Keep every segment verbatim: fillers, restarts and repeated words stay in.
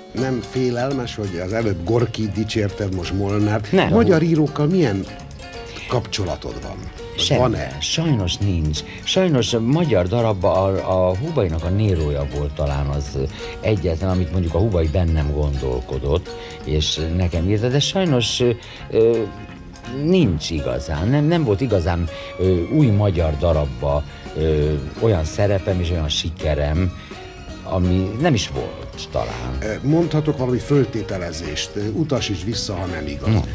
nem félelmes, hogy az előbb Gorkit dicsérted, most Molnárt. Nem. Magyar írókkal milyen kapcsolatod van? Semmi. Van-e? Sajnos nincs. Sajnos a magyar darabban a, a Hubainak a Nérója volt talán az egyetlen, amit mondjuk a Hubai bennem gondolkodott, és nekem írta, de sajnos ö, nincs igazán, nem, nem volt igazán ö, új magyar darabba ö, olyan szerepem és olyan sikerem, ami nem is volt talán. Mondhatok valami föltételezést, utasíts vissza, ha nem igaz. No.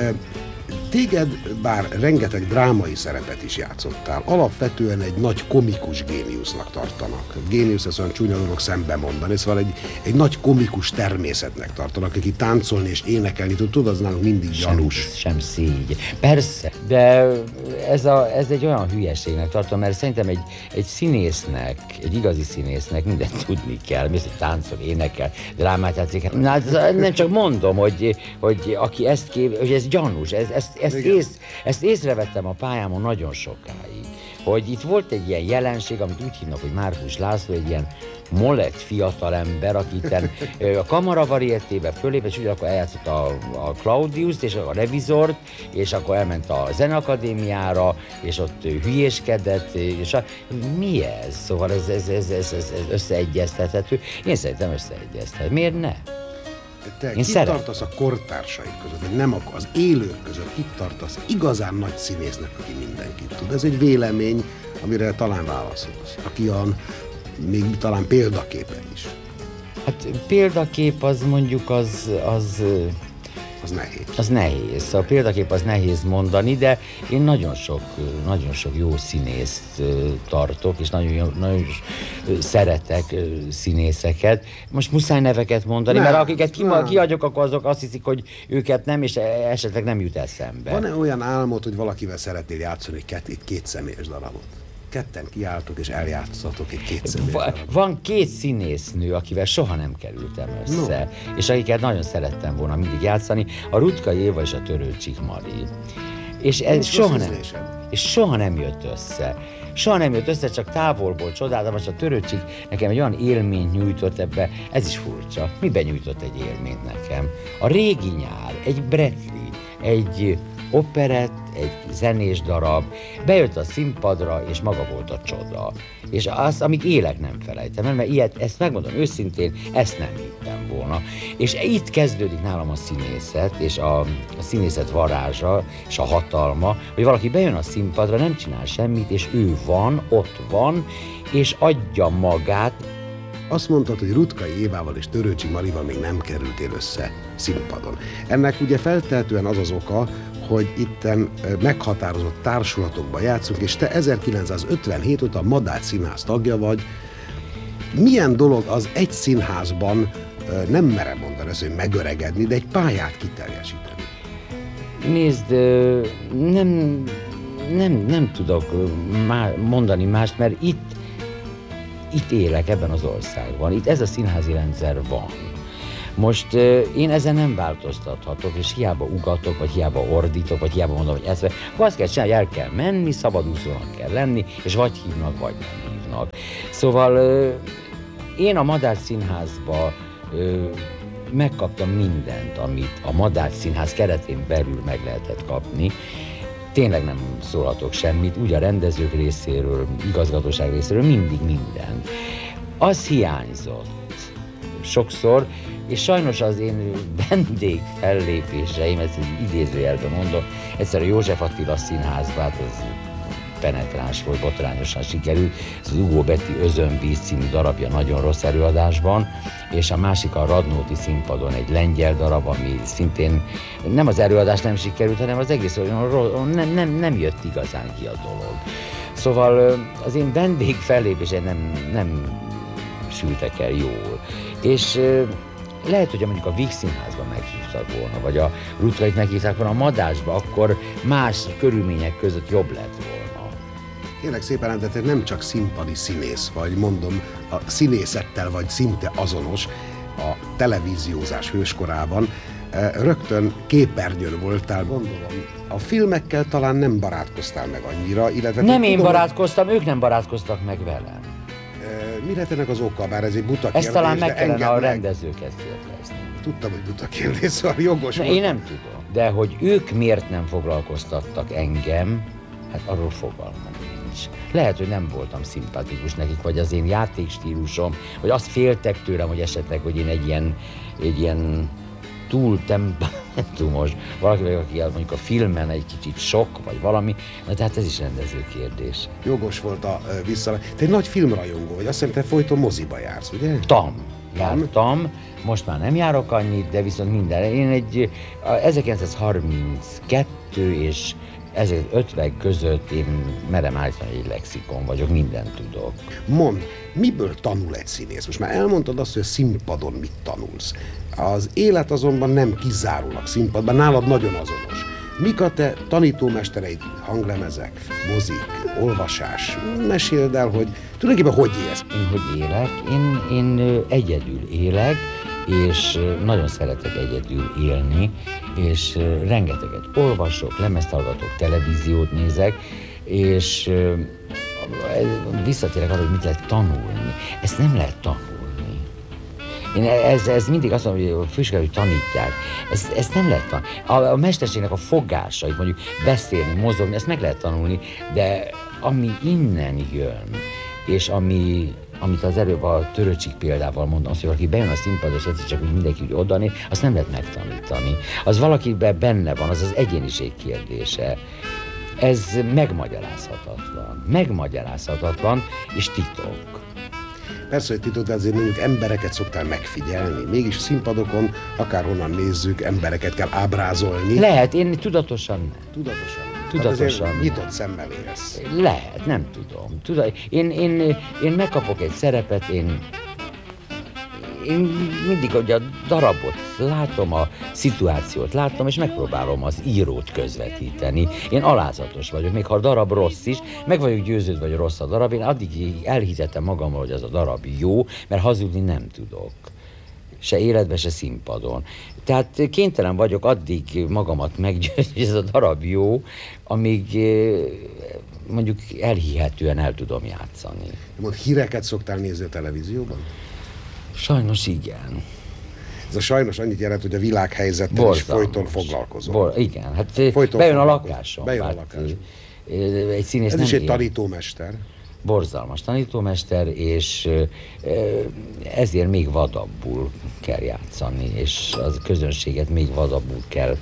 Téged, bár rengeteg drámai szerepet is játszottál, alapvetően egy nagy komikus géniusznak tartanak. Géniusz, ez olyan csúnya dolog szembe mondani, szóval egy, egy nagy komikus természetnek tartanak, aki táncolni és énekelni tud, tudod, az nálunk mindig gyanús. Sem, sem szígy. Persze, de ez, a, ez egy olyan hülyeségnek tartom, mert szerintem egy, egy színésznek, egy igazi színésznek mindent tudni kell, mi az, hogy táncol, énekel, drámát játszik. Na, nem csak mondom, hogy, hogy aki ezt kép, hogy ez gyanús, ez, ezt, ezt, ész, ezt észrevettem a pályámon nagyon sokáig, hogy itt volt egy ilyen jelenség, amit úgy hívnak, hogy Márkus László, egy ilyen molett fiatalember, aki itten a kamaravarietébe fölép, és ugyanakkor eljátszott a, a Claudiust és a Revizort, és akkor elment a Zeneakadémiára, és ott hülyéskedett, és a, mi ez? Szóval ez, ez, ez, ez, ez összeegyeztethető. Én szerintem összeegyeztethető. Miért ne? Te Én kit szeret. tartasz a kortársaid között, vagy nem az élők között, kit tartasz igazán nagy színésznek, aki mindenkit tud? Ez egy vélemény, amire talán válaszolsz. Aki a, még talán példaképen is. Hát példakép az mondjuk az... az Az nehéz. Az nehéz. A példakép az nehéz mondani, de én nagyon sok, nagyon sok jó színészt tartok, és nagyon, jó, nagyon szeretek színészeket. Most muszáj neveket mondani, nem, mert akiket ki, kiadjuk, akkor azok azt hiszik, hogy őket nem, és esetleg nem jut eszembe. Van-e olyan álmod, hogy valakivel szeretnél játszani két, egy két személyes darabot? Ketten kiálltok és eljátszatok egy két személyes Va- darabot. Van két színésznő, akivel soha nem kerültem össze, no. és akiket nagyon szerettem volna mindig játszani, a Rutka Éva és a Törőcsik Mari. És ez soha nem, és soha nem jött össze. Soha nem jött össze, csak távolból csodáltam, és a Törőcsik nekem egy olyan élményt nyújtott ebbe, ez is furcsa. Miben nyújtott egy élményt nekem? A régi nyár, egy Bretli, egy operett, egy zenés darab, bejött a színpadra, és maga volt a csoda. És azt, amíg élek, nem felejtem el, mert ilyet, ezt megmondom őszintén, ezt nem hittem volna. És itt kezdődik nálam a színészet, és a, a színészet varázsa, és a hatalma, hogy valaki bejön a színpadra, nem csinál semmit, és ő van, ott van, és adja magát. Azt mondtad, hogy Rutkai Évával és Törőcsik Marival még nem kerültél össze színpadon. Ennek ugye feltehetően az az oka, hogy itten meghatározott társulatokban játszunk, és te ezerkilencszázötvenhét óta a Madách Színház tagja vagy. Milyen dolog az egy színházban, nem merem mondani azt, hogy megöregedni, de egy pályát kiteljesíteni? Nézd, nem, nem, nem tudok mondani mást, mert itt, itt élek ebben az országban, itt ez a színházi rendszer van. Most uh, én ezen nem változtathatok, és hiába ugatok, vagy hiába ordítok, vagy hiába mondom, hogy ezt, akkor azt kell csinálni, el kell menni, szabadúszónak kell lenni, és vagy hívnak, vagy nem hívnak. Szóval uh, én a Madách Színházba uh, megkaptam mindent, amit a Madách Színház keretén belül meg lehetett kapni. Tényleg nem szólhatok semmit, úgy a rendezők részéről, igazgatóság részéről, mindig minden. Az hiányzott sokszor, és sajnos az én vendég fellépéseim, ezt egy idézőjelben mondom, egyszer a József Attila Színházban, hát az penetráns volt, botrányosan sikerült, ez az Ugó Betty Özönvíz című darabja nagyon rossz előadásban, és a másik a Radnóti Színpadon egy lengyel darab, ami szintén nem az előadás nem sikerült, hanem az egész olyan nem, nem, nem jött igazán ki a dolog. Szóval az én vendég fellépéseim nem, nem sültek el jól. És lehet, hogy mondjuk a Víg Színházban meghívtak volna, vagy a Rutkait meghívták volna a Madásba, akkor más körülmények között jobb lett volna. Kérlek szépen, de te nem csak színpadi színész vagy, mondom, a színészettel vagy szinte azonos a televíziózás hőskorában. Rögtön képernyőn voltál, gondolom. A filmekkel talán nem barátkoztál meg annyira, illetve... Nem én tudom, barátkoztam, ők nem barátkoztak meg velem. mi lehet ennek az oka, bár ez egy buta Ezt kérdés, talán meg de kellene engedd a meg. rendezőket kérdezni. Tudtam, hogy buta kérdés, szóval jogos Na, volt. én nem tudom. De hogy ők miért nem foglalkoztattak engem, hát arról fogalmam nincs. Lehet, hogy nem voltam szimpatikus nekik, vagy az én játékstílusom, vagy azt féltek tőlem, hogy esetleg, hogy én egy ilyen, egy ilyen túl temperamentumos, valaki, aki mondjuk a filmen egy kicsit sok, vagy valami, na tehát ez is rendező kérdés. Jogos volt a ö, vissza. Te egy nagy filmrajongó vagy, azt hiszem, te folyton moziba jársz, ugye? Tam. Jártam, most már nem járok annyit, de viszont minden. Én egy a ezerkilencszázharminckettő és ezerötven között én merem állítani, hogy egy lexikon vagyok, mindent tudok. Mondd, miből tanul egy színész? Most már elmondtad azt, hogy a színpadon mit tanulsz. Az élet azonban nem kizárólag színpadban, nálad nagyon azonos. Mik a te tanítómestereid? Hanglemezek, mozik, olvasás? Meséld el, hogy tulajdonképpen hogy élsz? Én hogy élek? Én, én ö, egyedül élek, és ö, nagyon szeretek egyedül élni, és ö, rengeteget olvasok, lemezt hallgatok, televíziót nézek, és ö, visszatérek arra, hogy mit lehet tanulni. Ezt nem lehet tanulni. Én ez, ez mindig azt mondom, hogy a főiskolai tanítják. Ezt, ezt nem lehet tanulni. A, a mesterségnek a fogásait, mondjuk beszélni, mozogni, ezt meg lehet tanulni, de ami innen jön, és ami, amit az előbb a Töröcsik példával mondom, hogy aki bejön a színpadra, és egyszer csak úgy mindenki úgy odané, azt nem lehet megtanítani. Az valakiben benne van, az az egyéniség kérdése. Ez megmagyarázhatatlan. Megmagyarázhatatlan, és titok. Persze, hogy titok, de azért mondjuk embereket szoktál megfigyelni. Mégis színpadokon, akárhonnan nézzük, embereket kell ábrázolni. Lehet, én tudatosan nem. Tudatosan. Tudatosan. Hát nyitott szemmel élsz. Lehet, nem tudom. Tudom, én, én, én megkapok egy szerepet, én, én mindig hogy a darabot látom, a szituációt látom, és megpróbálom az írót közvetíteni. Én alázatos vagyok, még ha a darab rossz is, meg vagyok győződve, hogy rossz a darab, én addig elhitettem magammal, hogy az a darab jó, mert hazudni nem tudok. Se életben, se színpadon. Tehát kénytelen vagyok addig magamat meggyőzni, hogy ez a darab jó, amíg mondjuk elhihetően el tudom játszani. Mond, híreket szoktál nézni a televízióban? Sajnos igen. Ez a sajnos annyit jelent, hogy a világhelyzettel is folyton foglalkozol. Bor, igen, hát Folyton bejön a foglalkozol. lakásom. Bejön a hát, lakásom. Egy színész Ez nem is egy él. tanítómester. Borzalmas tanítómester, és ezért még vadabbul kell játszani, és az közönséget még vadabbul kell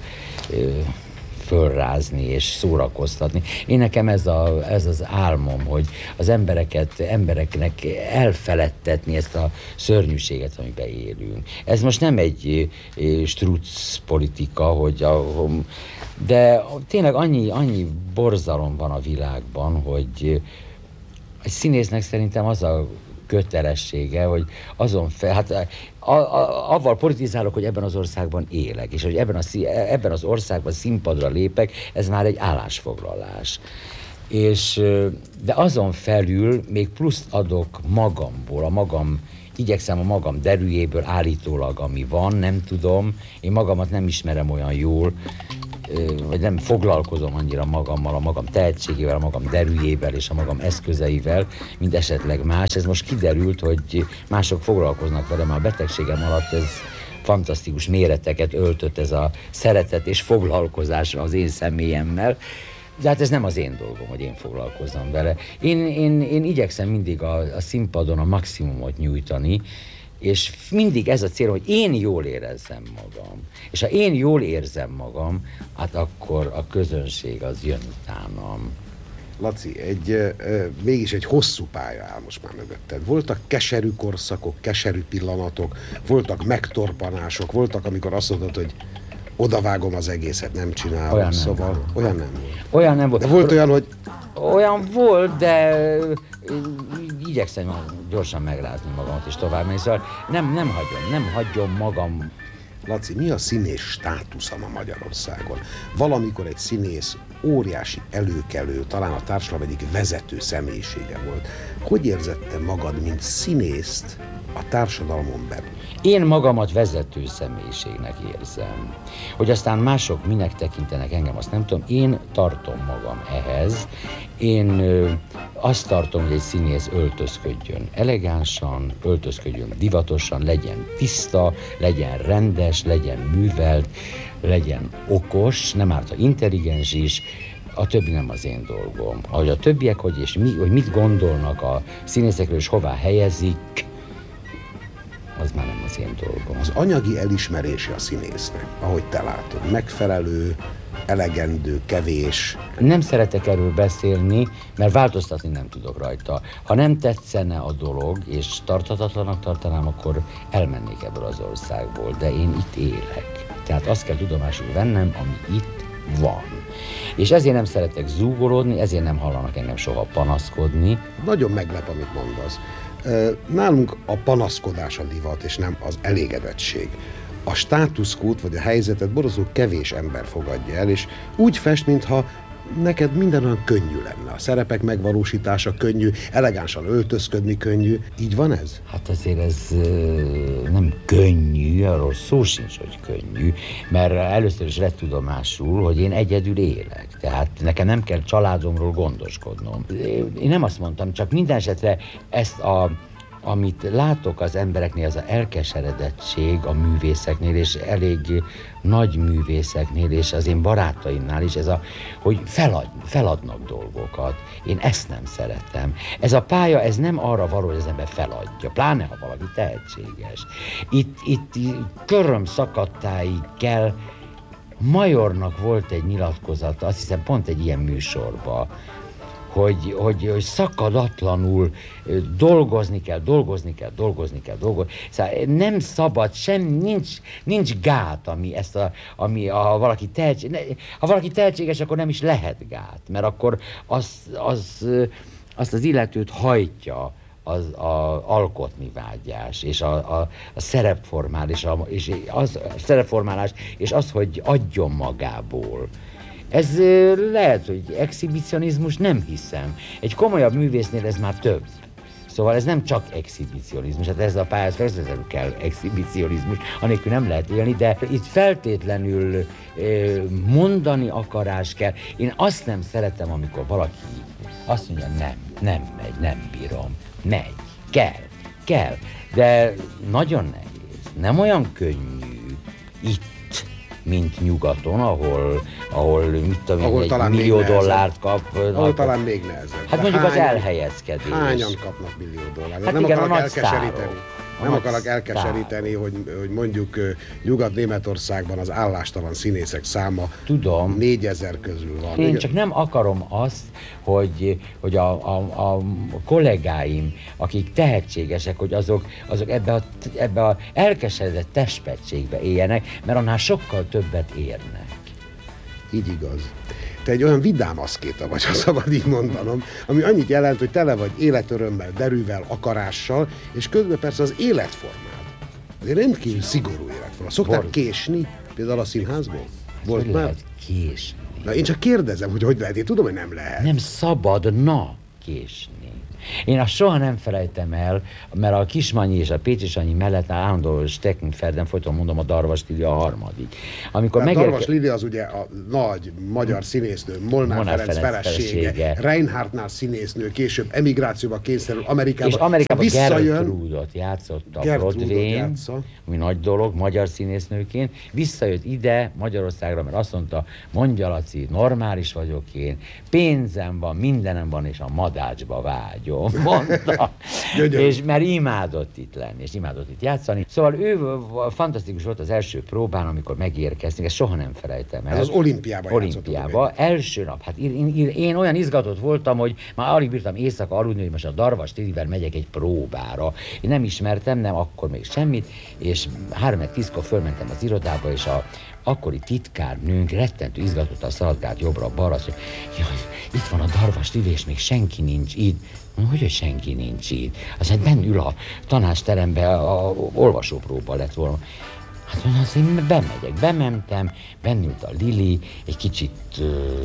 fölrázni és szórakoztatni. Én nekem ez, a, ez az álmom, hogy az embereket, embereknek elfeledtetni ezt a szörnyűséget, amiben élünk. Ez most nem egy struc politika, hogy a, de tényleg annyi, annyi borzalom van a világban, hogy egy színésznek szerintem az a kötelessége, hogy azon fel, hát a, a, avval politizálok, hogy ebben az országban élek, és hogy ebben, a, ebben az országban színpadra lépek, ez már egy állásfoglalás. És, de azon felül még pluszt adok magamból, a magam, igyekszem a magam derűjéből állítólag, ami van, nem tudom, én magamat nem ismerem olyan jól, vagy nem foglalkozom annyira magammal, a magam tehetségével, a magam derűjével és a magam eszközeivel, mint esetleg más. Ez most kiderült, hogy mások foglalkoznak velem, mert a betegségem alatt ez fantasztikus méreteket öltött, ez a szeretet és foglalkozás az én személyemmel. De hát ez nem az én dolgom, hogy én foglalkozzam vele. Én, én, én igyekszem mindig a, a színpadon a maximumot nyújtani, és mindig ez a cél, hogy én jól érezzem magam. És ha én jól érzem magam, hát akkor a közönség az jön utánam. Laci, egy, e, mégis egy hosszú pálya áll most már mögötted. Voltak keserű korszakok, keserű pillanatok, voltak megtorpanások, voltak, amikor azt mondod, hogy odavágom az egészet, nem csinálom. Olyan nem szóval volt. olyan nem volt. Olyan nem volt. De volt olyan, hogy... Olyan volt, de igyekszem gyorsan megrázni magamat és tovább menni, szóval nem, nem hagyom, nem hagyom magam. Laci, mi a színész státusza ma Magyarországon? Valamikor egy színész óriási előkelő, talán a társadalom egyik vezető személyisége volt. Hogy érzed te magad, mint színészt, a társadalmon belül? Én magamat vezető személyiségnek érzem. Hogy aztán mások minek tekintenek engem, azt nem tudom. Én tartom magam ehhez. Én ö, azt tartom, hogy egy színész öltözködjön elegánsan, öltözködjön divatosan, legyen tiszta, legyen rendes, legyen művelt, legyen okos, nem árt, ha intelligens is. A többi nem az én dolgom. Ahogy a többiek, hogy, és mi, hogy mit gondolnak a színészekről, és hová helyezik, az már nem az én dolgom. Az anyagi elismerése a színésznek, ahogy te látod, megfelelő, elegendő, kevés. Nem szeretek erről beszélni, mert változtatni nem tudok rajta. Ha nem tetszene a dolog, és tarthatatlanak tartanám, akkor elmennék ebből az országból, de én itt élek. Tehát azt kell tudomásul vennem, ami itt van. És ezért nem szeretek zúgolódni, ezért nem hallanak engem soha panaszkodni. Nagyon meglep, amit mondasz. Nálunk a panaszkodás a divat, és nem az elégedettség. A státuszkót vagy a helyzetet borzasztó kevés ember fogadja el, és úgy fest, mintha neked minden olyan könnyű lenne. A szerepek megvalósítása könnyű, elegánsan öltözködni könnyű. Így van ez? Hát azért ez nem könnyű, arról szó sincs, hogy könnyű, mert először is vett tudomásul, hogy én egyedül élek. Tehát nekem nem kell családomról gondoskodnom. Én nem azt mondtam, csak minden esetre ezt a amit látok az embereknél, az a elkeseredettség a művészeknél, és elég nagy művészeknél, és az én barátaimnál is, ez a, hogy felad, feladnak dolgokat. Én ezt nem szeretem. Ez a pálya, ez nem arra való, hogy az ember feladja, pláne ha valaki tehetséges. Itt, itt köröm szakadtáig kell. Majornak volt egy nyilatkozata, azt hiszem pont egy ilyen műsorban, Hogy, hogy, hogy szakadatlanul dolgozni kell, dolgozni kell, dolgozni kell, dolgozni. Szóval nem szabad, sem, nincs, nincs gát, ami ezt a, ami a valaki tehetséges, ha valaki tehetséges, akkor nem is lehet gát, mert akkor az, az, azt az illetőt hajtja az a alkotni vágyás, és a, a, a szerepformálás, és, a, és az, a szerepformálás, és az, hogy adjon magából. Ez lehet, hogy exhibicionizmus, nem hiszem. Egy komolyabb művésznél ez már több. Szóval ez nem csak exhibicionizmus, hát ez a pályáz feltétlenül kell exhibicionizmus, anélkül nem lehet élni, de itt feltétlenül mondani akarás kell. Én azt nem szeretem, amikor valaki azt mondja, nem, nem megy, nem bírom, megy, kell, kell, de nagyon nehéz, nem olyan könnyű itt, mint nyugaton, ahol, ahol mit tudom, ahol egy millió dollárt kap. Ahol talán még nehezebb. Hát mondjuk hány, az elhelyezkedés. Hányan kapnak millió dollárt? Hát nem igen, akarok a elkeseríteni. Nem akarok elkeseríteni, hogy, hogy mondjuk Nyugat-Németországban az állástalan színészek száma tudom, négyezer közül van. Én igen? Csak nem akarom azt, hogy, hogy a, a, a kollégáim, akik tehetségesek, hogy azok, azok ebbe a, ebbe a elkeseredett testpetségbe éljenek, mert annál sokkal többet érnek. Így igaz. Te egy olyan vidám aszkéta vagy, ha szabad így mondanom, ami annyit jelent, hogy tele vagy életörömmel, derűvel, akarással, és közben persze az életformád. Ez egy rendkívül szigorú életforma. Szoktál Bor... késni, például a színházból? Volt hogy már? Lehet késni? Na, én csak kérdezem, hogy hogy lehet. Én tudom, hogy nem lehet. Nem szabadna késni. Én azt soha nem felejtem el, mert a Kismanyi és a Pécsi Sanyi mellett állandó Steckenfelden, folyton mondom, a Darvas Lili a harmadik. Amikor megérke... Darvas Lili az ugye a nagy magyar színésznő, Molnár, Molnár Ferenc, Ferenc felesége, felesége. Reinhardtnál színésznő, később emigrációba kényszerül Amerikába. És Amerikában visszajön... Gertrudot játszott a Broadway-n, ami nagy dolog, magyar színésznőként. Visszajött ide Magyarországra, mert azt mondta, mondja Laci, normális vagyok én, pénzem van, mindenem van, és a madácsba vágy. Mondta, és mert imádott itt lenni, és imádott itt játszani. Szóval ő fantasztikus volt az első próbán, amikor megérkeztünk, ezt soha nem felejtem el. Ez az olimpiában Olimpiában, első nap. Hát én, én, én olyan izgatott voltam, hogy már alig bírtam éjszaka aludni, hogy most a Darvas Lilivel megyek egy próbára. Én nem ismertem, nem akkor még semmit, és három meg tízkor fölmentem az irodába, és a akkori titkárnőnk rettentő izgatottan szaladgált jobbra-balra, azt mondja, jaj, itt van a Darvas Lili, és még senki nincs itt. Hogy, hogy senki nincs itt? Aztán benn ül a tanácsterembe, a olvasópróba lett volna. Hát azt én bemegyek, bementem, bennült a Lili, egy kicsit uh,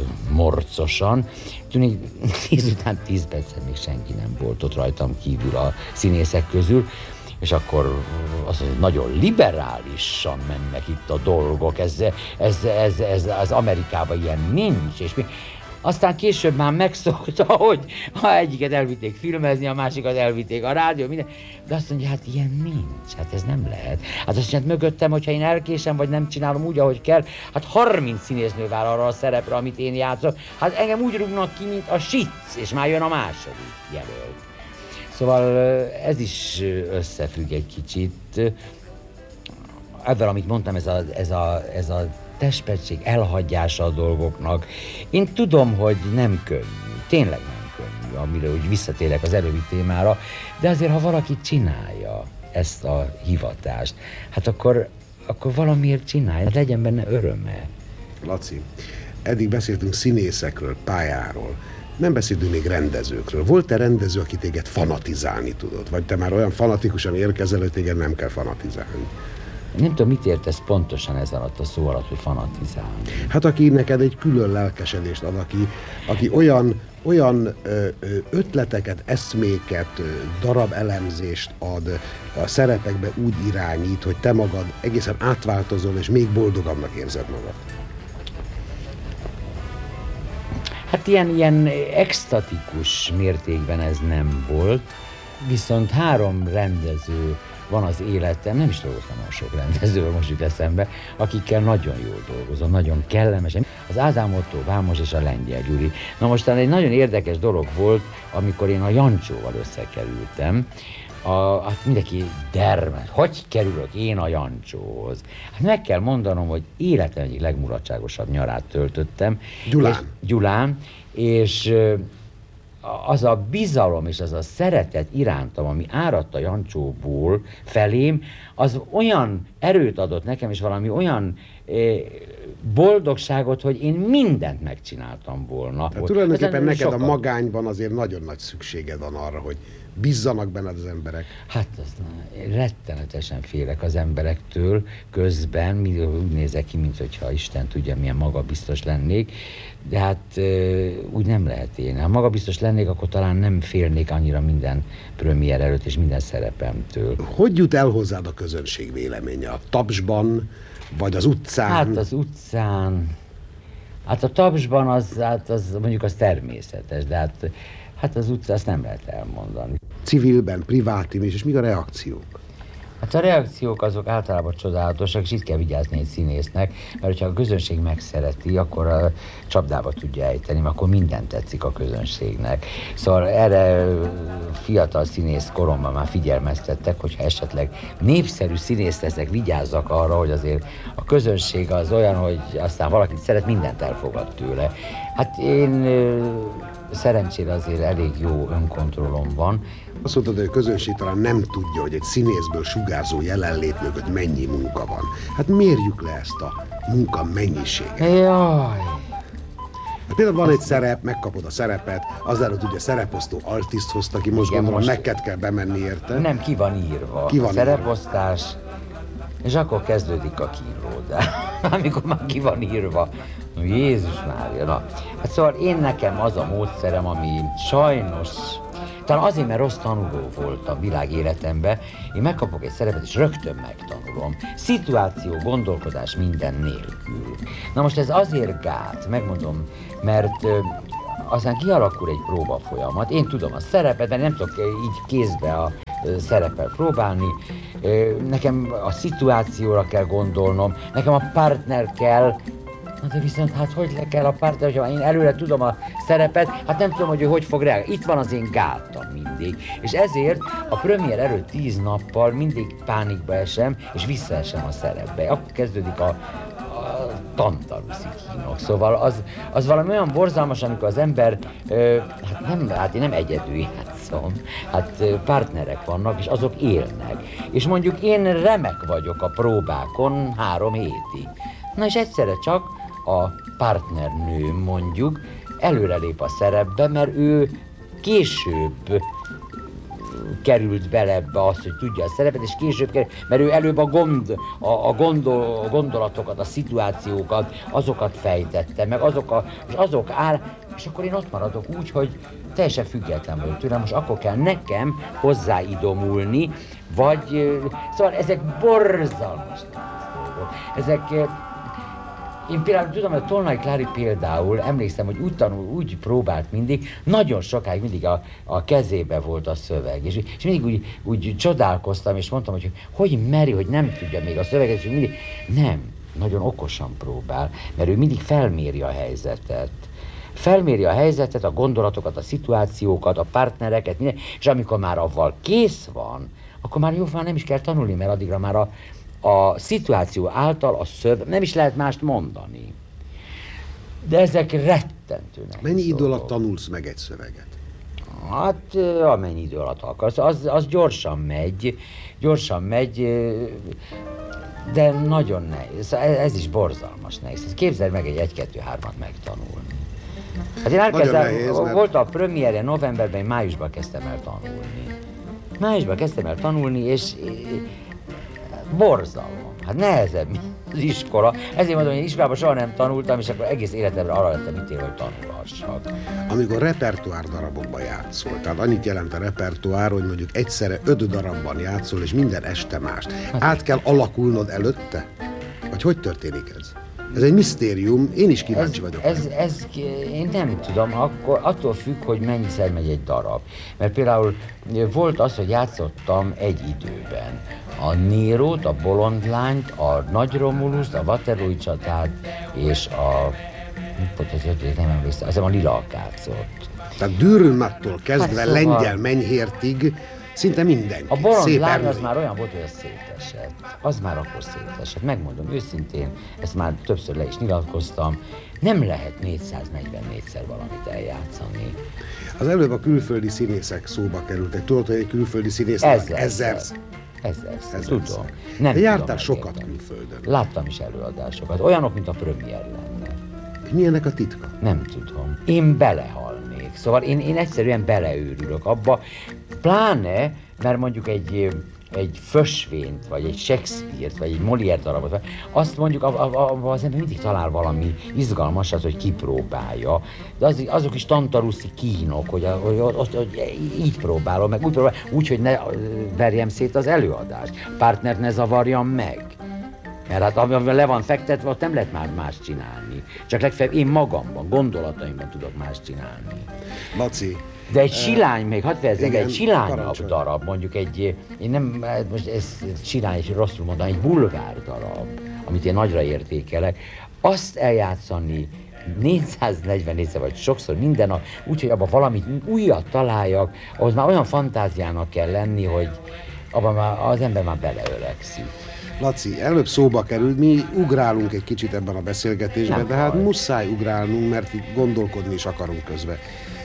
morcosan. Tűnik, tíz után tíz percen még senki nem volt ott rajtam kívül a színészek közül. és akkor az, hogy nagyon liberálisan mennek itt a dolgok, ez, ez, ez, ez az Amerikában ilyen nincs, és mi, aztán később már megszokta, hogy ha egyiket elvitték filmezni, a másikat elvitték a rádió, minden. De azt mondja, hát ilyen nincs, hát ez nem lehet. Hát azt mondja, mögöttem, hogyha én elkésem, vagy nem csinálom úgy, ahogy kell, hát harminc színésznő vár arra a szerepre, amit én játszok. Hát engem úgy rúgnak ki, mint a sic, és már jön a második jelölt. Szóval ez is összefügg egy kicsit. Ezzel, amit mondtam, ez a, ez a, ez a testpetség elhagyása a dolgoknak. Én tudom, hogy nem könnyű, tényleg nem könnyű, amire úgy visszatérek az előbbi témára, de azért, ha valaki csinálja ezt a hivatást, hát akkor, akkor valamiért csinálja, legyen benne öröme. Laci, eddig beszéltünk színészekről, pályáról, nem beszéltünk még rendezőkről. Volt-e rendező, aki téged fanatizálni tudott? Vagy te már olyan fanatikusan érkezel, hogy téged nem kell fanatizálni? Nem tudom, mit értesz pontosan ez alatt a szó alatt, hogy fanatizálni. Hát aki neked egy külön lelkesedést ad, aki, aki olyan, olyan ö, ö, ötleteket, eszméket, ö, darabelemzést ad a szerepekbe, úgy irányít, hogy te magad egészen átváltozol, és még boldogabbnak érzed magad. Hát ilyen, ilyen extatikus mértékben ez nem volt, viszont három rendező van az életem, nem is dolgoztam olyan sok rendezőről, most jut eszembe, akikkel nagyon jól dolgozom, nagyon kellemesen. Az Ádám Ottó, Vámos és a Lengyel Gyuri. Na mostan egy nagyon érdekes dolog volt, amikor én a Jancsóval összekerültem. A, hát mindenki dermed, hogy kerülök én a Jancsóhoz? Hát meg kell mondanom, hogy életem egyik legmulatságosabb nyarát töltöttem. Gyulán. És, Gyulán, és az a bizalom és az a szeretet irántam, ami áradt a Jancsóból felém, az olyan erőt adott nekem, és valami olyan eh, boldogságot, hogy én mindent megcsináltam volna. Tehát tulajdonképpen neked sokan... a magányban azért nagyon nagy szükséged van arra, hogy bízzanak benned az emberek. Hát az, rettenetesen félek az emberektől közben, úgy nézek ki, mintha Isten tudja, milyen magabiztos lennék, de hát úgy nem lehet én. Ha magabiztos lennék, akkor talán nem félnék annyira minden premier előtt és minden szerepemtől. Hogy jut el hozzád a közönség véleménye? A tapsban, vagy az utcán? Hát az utcán, hát a tapsban az, hát az mondjuk az természetes, de hát, hát az utcán azt nem lehet elmondani. Civilben, privátim is, és mik a reakciók? Hát a reakciók azok általában csodálatosak, és itt kell vigyázni egy színésznek, mert hogyha a közönség megszereti, akkor a csapdába tudja ejteni, mert akkor minden tetszik a közönségnek. Szóval erre fiatal színész koromban már figyelmeztettek, hogyha esetleg népszerű színész leszek, vigyázzak arra, hogy azért a közönség az olyan, hogy aztán valakit szeret, mindent elfogad tőle. Hát én szerencsére azért elég jó önkontrollom van. Azt mondtad, hogy a közönség talán nem tudja, hogy egy színészből sugárzó jelenlét mögött mennyi munka van. Hát mérjük le ezt a munka mennyiséget. Jaj! Hát például van egy szerep, megkapod a szerepet, az előtt ugye szereposztó artist hozta ki, most igen, gondolom most neked kell bemenni érte. Nem, ki van írva. Ki van szereposztás, és akkor kezdődik a kínlódás. Amikor már ki van írva. Jézus Mária, na. Hát szóval én nekem az a módszerem, ami sajnos, talán azért, mert rossz tanuló voltam világéletemben, én megkapok egy szerepet, és rögtön megtanulom. Szituáció, gondolkodás minden nélkül. Na most ez azért gát, megmondom, mert ö, aztán kialakul egy próba folyamat. Én tudom a szerepet, mert nem tudok így kézbe a ö, szereppel próbálni. Ö, nekem a szituációra kell gondolnom, nekem a partner kell. Na de viszont hát hogy le kell a partner, hogyha én előre tudom a szerepet, hát nem tudom, hogy ő hogy fog reagálni. Itt van az én gátam mindig. És ezért a premier előtt tíz nappal mindig pánikba esem, és visszaesem a szerepbe. Akkor kezdődik a, a tantaruszi kínok. Szóval az, az valami olyan borzalmas, amikor az ember, ö, hát, nem, hát én nem egyedül játszom, hát ö, partnerek vannak, és azok élnek. És mondjuk én remek vagyok a próbákon három hétig. Na és egyszerre csak a partnernőm mondjuk előrelép a szerepbe, mert ő később került bele ebbe azt, hogy tudja a szerepet, és később került, mert ő előbb a, gond, a, a, gondol, a gondolatokat, a szituációkat, azokat fejtette, meg azok, a, és azok áll, és akkor én ott maradok úgy, hogy teljesen független vagyok tőle, most akkor kell nekem hozzáidomulni, vagy, szóval ezek borzalmas dolgok. Ezek, én például tudom, hogy Tolnai Klári például, emlékszem, hogy úgy tanul, úgy próbált mindig, nagyon sokáig mindig a, a kezébe volt a szöveg, és, és mindig úgy, úgy csodálkoztam, és mondtam, hogy hogy meri, hogy nem tudja még a szöveget, és mindig nem, nagyon okosan próbál, mert ő mindig felméri a helyzetet. Felméri a helyzetet, a gondolatokat, a szituációkat, a partnereket, minden, és amikor már avval kész van, akkor már jó, már nem is kell tanulni, mert addigra már a, a szituáció által a szöveg, nem is lehet mást mondani. De ezek rettentőnek. Mennyi idő alatt tanulsz meg egy szöveget? Hát, amennyi idő alatt akarsz. Az, az gyorsan megy, gyorsan megy, de nagyon nehéz. Ez is borzalmas nehéz. Képzeld meg egy egy-kettő-hármat megtanulni. Hát én elkezdem, nehéz, mert... volt a premierje novemberben, én májusban kezdtem el tanulni. Májusban kezdtem el tanulni, és borzalom. Hát nehezebb, mint az iskola. Ezért mondom, hogy iskolában soha nem tanultam, és akkor egész életemre arra lettem ítélve, hogy tanulhassak. Amikor repertoár darabokban játszol, tehát annyit jelent a repertoár, hogy mondjuk egyszerre öt darabban játszol, és minden este mást. Át kell alakulnod előtte? Vagy hogy történik ez? Ez egy misztérium, én is kíváncsi ez, vagyok. Ez, ez, én nem tudom, akkor attól függ, hogy mennyiszer megy egy darab. Mert például volt az, hogy játszottam egy időben. A Nérót, a Bolondlányt, a Nagy Romuluszt, a Waterloo-i csatát, és a... Hogy az ötödik, nem emlékszem, azt hiszem a Lila Akácot. Tehát Dürrenmattól kezdve hát szóval... Lengyel Menyhértig szinte mindenki. A Bolondlány az már olyan volt, hogy az szétesett. Az már akkor szétesett. Megmondom őszintén, ezt már többször le is nyilatkoztam, nem lehet négyszáznegyvennégyszer valamit eljátszani. Az előbb a külföldi színészek szóba kerültek. Tudod, hogy egy külföldi színésznek ezer... Ezer, tudom. Nem De jártál tudom sokat megérteni. külföldön. Láttam is előadásokat, olyanok, mint a Premier lenne. Milyennek a titka? Nem tudom. Én belehalnék. Szóval én, én egyszerűen beleőrülök abba, pláne, mert mondjuk egy, egy Fösvényt, vagy egy Shakespeare-t, vagy egy Molière darabot, azt mondjuk abban az ember mindig talál valami izgalmasat, hogy kipróbálja. De az, azok is tantaruszi kínok, hogy, hogy, hogy, hogy így próbálom, meg úgy próbálom, úgy, hogy ne verjem szét az előadást, partnert ne zavarjam meg. Mert hát amivel le van fektetve, ott nem lehet már más csinálni. Csak legfeljebb én magamban, gondolataimban tudok más csinálni. Laci. De egy silány még, hadd fejezzek, egy silányabb parancsolj. darab, mondjuk egy, én nem, most ez silány, és rosszul mondom, egy bulvár darab, amit én nagyra értékelek, azt eljátszani négyszáznegyvennégyszer, vagy sokszor minden nap, úgyhogy abban valamit újat találjak, ahhoz már olyan fantáziának kell lenni, hogy abban már az ember már beleöregszik. Laci, előbb szóba került, mi ugrálunk egy kicsit ebben a beszélgetésben, nem de hát muszáj ugrálnunk, mert itt gondolkodni is akarunk közben.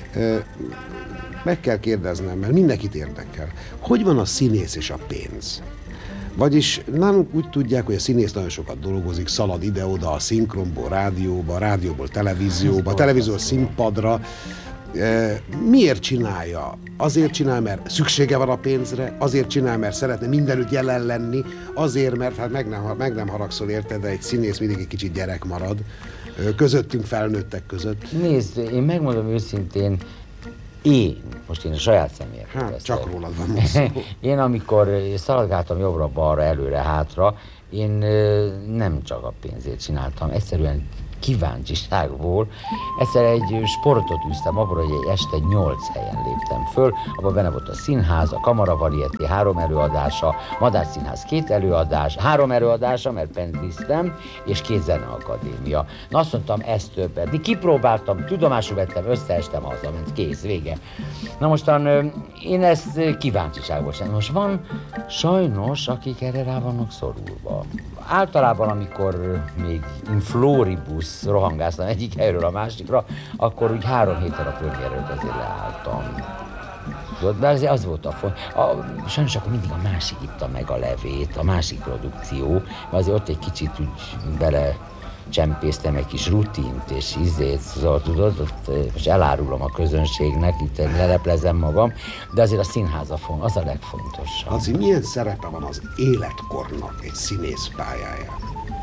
Meg kell kérdeznem, mert mindenkit érdekel. Hogy van a színész és a pénz? Vagyis nálunk úgy tudják, hogy a színész nagyon sokat dolgozik, szalad ide-oda a szinkronból, rádióba, rádióból televízióba, televízióból színpadra. Miért csinálja? Azért csinál, mert szüksége van a pénzre, azért csinál, mert szeretne mindenütt jelen lenni, azért, mert hát meg nem, meg nem haragszol érte, de egy színész mindig egy kicsit gyerek marad, közöttünk felnőttek között. Nézd, én megmondom őszintén, én, most én a saját személyemről hát, beszélek. Csak rólad van most szó. Én amikor szaladgáltam jobbra-balra, előre, hátra, én nem csak a pénzért csináltam, egyszerűen kíváncsiságból. Egyszer egy sportot űztem abból, hogy egy este nyolc helyen léptem föl, abban benne volt a színház, a Kamara Varieté három előadása, Madách Színház két előadás, három előadása, mert pendliztem, és két zeneakadémia. Na azt mondtam, ez többet. De kipróbáltam, tudomásul vettem, összeestem, hazament, kész, vége. Na mostan én ezt kíváncsiságból sem. Most van sajnos, akik erre rá vannak szorulva. Általában, amikor még in floribus rohangáztam egyik helyről a másikra, akkor úgy három héten a premierről azért leálltam. De azért az volt a font. A, sajnos akkor mindig a másik itta meg a levét, a másik produkció, mert azért ott egy kicsit úgy bele csempésztem egy kis rutint és ízét, szóval tudod, ott most elárulom a közönségnek, itt leleplezem magam, de azért a színház a font, az a legfontosabb. Laci, milyen szerepe van az életkornak egy színész pályáján?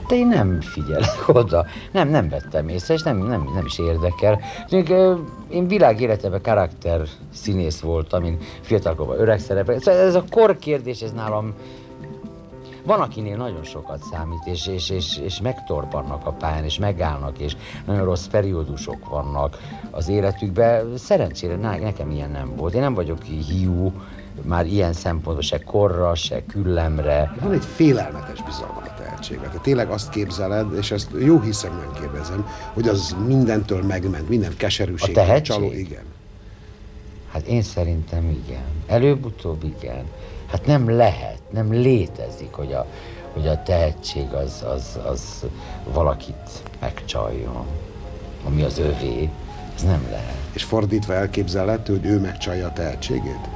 De én nem figyelek oda, nem, nem vettem észre, és nem, nem, nem is érdekel. Én világéletemben karakter színész voltam, én fiatalkorban öreg szerepel. Szóval ez a kor kérdés, ez nálam van, akinél nagyon sokat számít, és, és, és, és megtorpannak a pályán, és megállnak, és nagyon rossz periódusok vannak az életükben. Szerencsére nekem ilyen nem volt. Én nem vagyok hiú, már ilyen szempontból se korra, se küllemre. Van egy félelmetes bizalma a tehetségre. Te tényleg azt képzeled, és ezt jó hiszeműen kérdezem, hogy az mindentől megment, minden keserűség. A tehetség? Csaló, igen. Hát én szerintem igen. Előbb-utóbb igen. Hát nem lehet, nem létezik, hogy a, hogy a tehetség az, az, az valakit megcsaljon, ami az övé. Ez nem lehet. És fordítva elképzelhető, hogy ő megcsalja a tehetségét?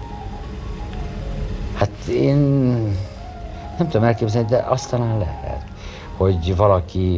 Hát én nem tudom elképzelni, de azt talán lehet, hogy valaki,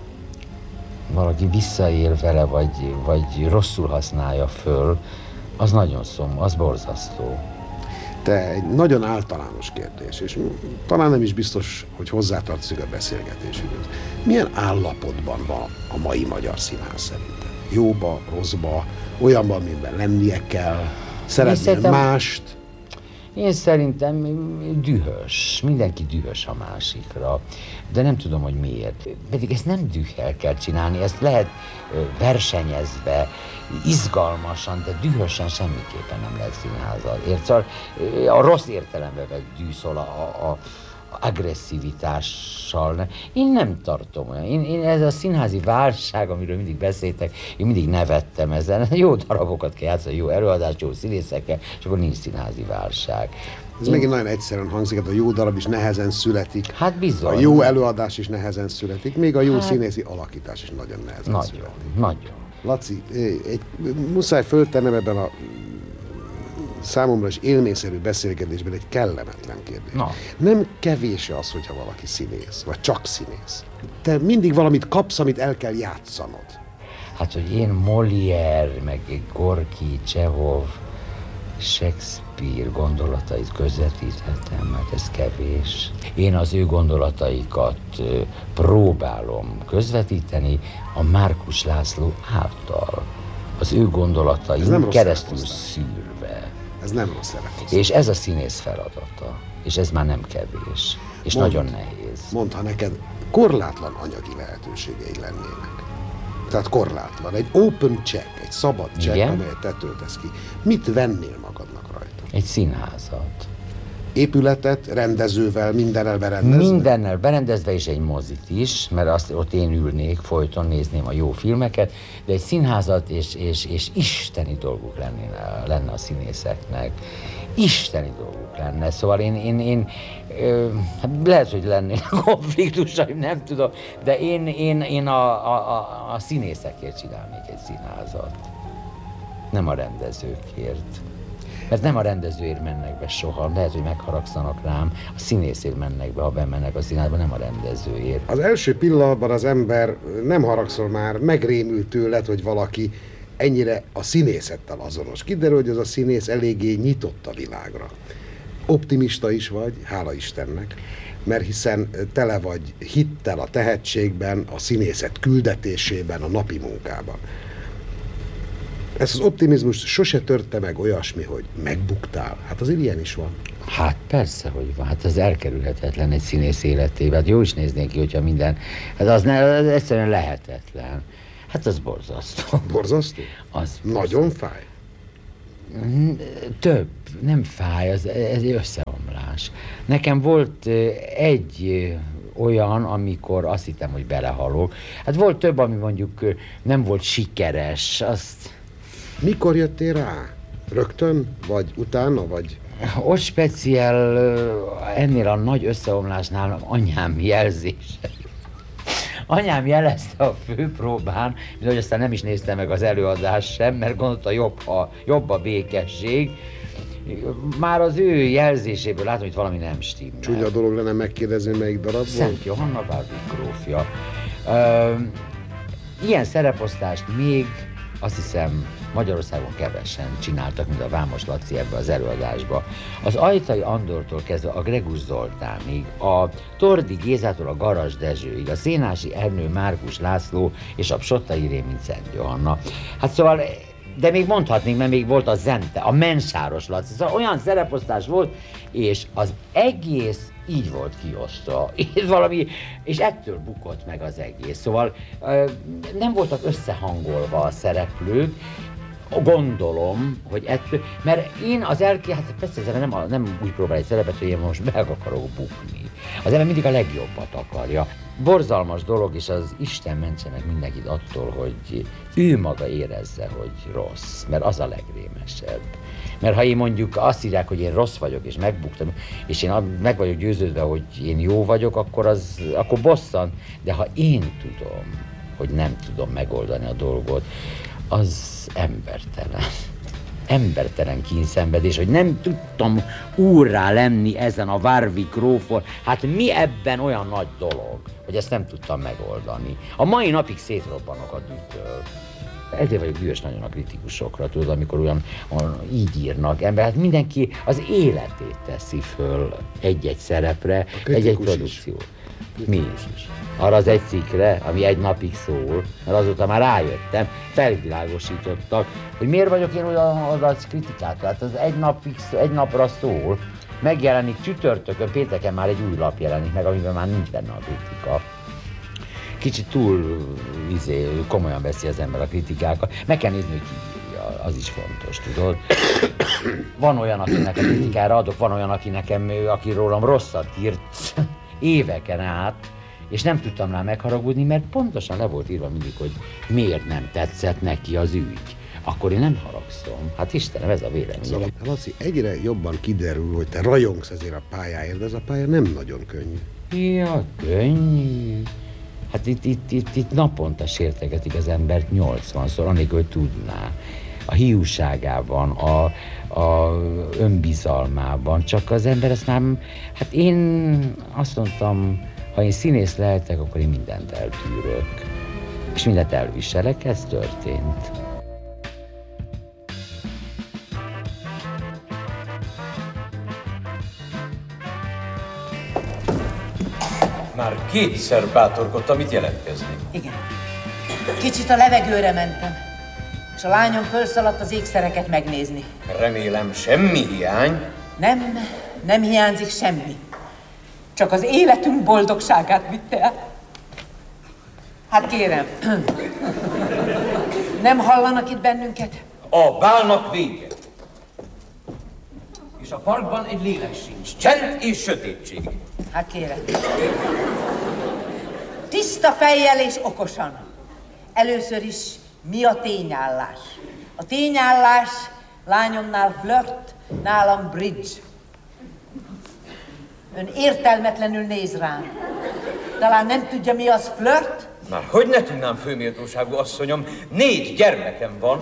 valaki visszaél vele, vagy, vagy rosszul használja föl, az nagyon szomorú, az borzasztó. Te egy nagyon általános kérdés, és talán nem is biztos, hogy hozzátartozik a beszélgetésükhöz. Milyen állapotban van a mai magyar színház szerintem? Jóba, rosszba, olyanban, amiben lennie kell, szeretnél szerintem... mást? Én szerintem dühös, mindenki dühös a másikra, de nem tudom, hogy miért. Pedig ezt nem dühel kell csinálni, ezt lehet versenyezve, izgalmasan, de dühösen semmiképpen nem lehet színházat. Ért? Szóval a rossz értelembe vett düh, szóval a, a, a agresszivitással. Én nem tartom olyan. Én, én ez a színházi válság, amiről mindig beszéltek, én mindig nevettem ezen. Jó darabokat kell játszani, jó előadást, jó színészekkel, és akkor nincs színházi válság. Ez én... megint nagyon egyszerűen hangzik, hát a jó darab is nehezen születik. Hát bizony. A jó előadás is nehezen születik, még a jó hát... színészi alakítás is nagyon nehezen nagyon, születik. Nagyon. Laci, egy, muszáj föltennem ebben a számomra is élményszerű beszélgetésben egy kellemetlen kérdés. Na. Nem kevés az, hogyha valaki színész, vagy csak színész. Te mindig valamit kapsz, amit el kell játszanod. Hát, hogy én Molière, meg Gorki, Csehov, Shakespeare gondolatait közvetíthetem, mert ez kevés. Én az ő gondolataikat próbálom közvetíteni a Márkus László által. Az ő gondolatain keresztül szűrve. Ez nem rossz szerep. És ez a színész feladata. És ez már nem kevés. És Mond, nagyon nehéz. Mondd, ha neked korlátlan anyagi lehetőségeid lennének. Tehát korlátlan. Egy open check, egy szabad check, igen? Amelyet te töltesz ki. Mit vennél magadnak rajta? Egy színházat. Épületet, rendezővel, mindennel berendezve? Mindennel berendezve, és egy mozit is, mert azt, ott én ülnék, folyton nézném a jó filmeket, de egy színházat, és, és, és isteni dolguk lenne, lenne a színészeknek. Isteni dolguk lenne. Szóval én, én, én ö, lehet, hogy lennének konfliktusaim, nem tudom, de én, én, én a, a, a, a színészekért csinálnék egy színházat. Nem a rendezőkért. Mert nem a rendezőért mennek be soha, lehet, hogy megharagszanak rám, a színészért mennek be, ha bemennek a színházba, nem a rendezőért. Az első pillanatban az ember nem haragszol már, megrémül tőled, hogy valaki ennyire a színészettel azonos. Kiderül, hogy az a színész eléggé nyitott a világra. Optimista is vagy, hála Istennek, mert hiszen tele vagy hittel a tehetségben, a színészet küldetésében, a napi munkában. Ez az optimizmus sose törte meg olyasmi, hogy megbuktál. Hát azért ilyen is van. Hát persze, hogy van. Hát ez elkerülhetetlen egy színész életében. Hát jó is néznék ki, hogyha minden... Hát az, ne, az egyszerűen lehetetlen. Hát az borzasztó. Borzasztó? Az nagyon fáj? Több. Nem fáj, az, ez egy összeomlás. Nekem volt egy olyan, amikor azt hittem, hogy belehalok. Hát volt több, ami mondjuk nem volt sikeres. Azt... Mikor jöttél rá? Rögtön? Vagy utána? Vagy... Ott speciál ennél a nagy összeomlásnál anyám jelzése. Anyám jelezte a főpróbán, hogy aztán nem is nézte meg az előadást sem, mert gondolta, jobb a, jobb a békesség. Már az ő jelzéséből látom, hogy valami nem stimmel. Csúnya dolog lenne megkérdezni, melyik darab volt? Szent Johanna Bárdik grófja. Uh, ilyen szereposztást még azt hiszem Magyarországon kevesen csináltak, mint a Vámos Laci ebbe az előadásba. Az Ajtai Andortól kezdve a Gregus Zoltánig, a Tordi Gézától a Garas Dezsőig, a Szénási Ernő, Márkus László és a Psottai Rémin Szent Johanna. Hát szóval, de még mondhatnék, mert még volt a Zente, a Mensáros Laci, szóval olyan szereposztás volt, és az egész így volt kiosztva, és valami, és ettől bukott meg az egész. Szóval nem voltak összehangolva a szereplők, gondolom, hogy ettől, mert én az elké, hát persze az ember nem, nem úgy próbál egy szerepet, hogy én most meg akarok bukni. Az ember mindig a legjobbat akarja. Borzalmas dolog, és az Isten mentse meg mindenkit attól, hogy ő maga érezze, hogy rossz, mert az a legrémesebb. Mert ha én mondjuk azt írják, hogy én rossz vagyok, és megbuktam, és én meg vagyok győződve, hogy én jó vagyok, akkor az, akkor bosszant. De ha én tudom, hogy nem tudom megoldani a dolgot, az embertelen. Embertelen kínszenvedés, hogy nem tudtam úrrá lenni ezen a Várvi Krófon. Hát mi ebben olyan nagy dolog, hogy ezt nem tudtam megoldani. A mai napig szétrobbanok a dűtől. Ezért vagyok dühös nagyon a kritikusokra, tudod, amikor olyan, olyan így írnak ember. Hát mindenki az életét teszi föl egy-egy szerepre, egy-egy produkció. Mi? Is. Arra az egy cikkre, ami egy napig szól, mert azóta már rájöttem, felvilágosítottak, hogy miért vagyok én olyan az kritikát. Tehát az egy, napig, egy napra szól, megjelenik csütörtökön, pénteken már egy új lap jelenik meg, amiben már nincs benne a kritika. Kicsit túl izé, komolyan veszi az ember a kritikákat. Meg kell nézni, hogy ki írja, az is fontos, tudod. Van olyan, akinek a kritikára adok, van olyan, aki nekem, aki rólam rosszat írt éveken át, és nem tudtam rá megharagudni, mert pontosan le volt írva mindig, hogy miért nem tetszett neki az ügy. Akkor én nem haragszom. Hát Istenem, ez a vélemény. Szóval, Laci, egyre jobban kiderül, hogy te rajongsz ezért a pályáért, de ez a pálya nem nagyon könnyű. Ja, könnyű. Hát itt, itt, itt, itt naponta sértegetik az embert nyolcvanszor, anélkül, hogy tudná. A hiúságában, a, a önbizalmában, csak az ember ezt nem... Hát én azt mondtam, ha én színész lehetek, akkor én mindent eltűrök. És mindent elviselek, ez történt. Már kétszer bátorkodtam itt jelentkezni. Igen. Kicsit a levegőre mentem, és a lányom fölszaladt az ékszereket megnézni. Remélem, semmi hiány. Nem, nem hiányzik semmi. Csak az életünk boldogságát vitte el. Hát kérem, nem hallanak itt bennünket? A bálnak vége. És a parkban egy lélek sincs. Csend és sötétség. Hát kérem. Tiszta fejjel és okosan. Először is mi a tényállás? A tényállás lányomnál flirt, nálam bridge. Ön értelmetlenül néz rám. Talán nem tudja, mi az flirt? Már hogy ne tudnám, főméltóságú asszonyom, négy gyermekem van.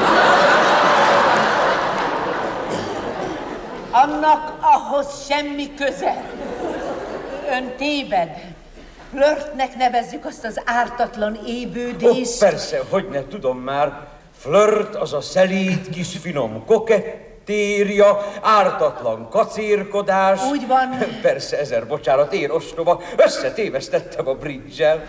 Annak ahhoz semmi köze. Ön téved. Flörtnek nevezzük azt az ártatlan évődést. Oh, persze, hogy ne tudom már. Flört az a szelíd, kis finom kokettérja, ártatlan kacérkodás. Úgy van. Persze, ezer bocsánat, én ostoba, összetévesztettem a bridge-el.